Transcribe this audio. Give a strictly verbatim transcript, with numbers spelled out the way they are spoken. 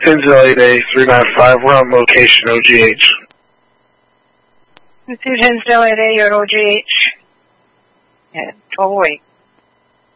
Hinsdale eight A three nine five, we're on location O G H. This is Hinsdale eight A, you're at O G H. Yeah, twelve oh eight.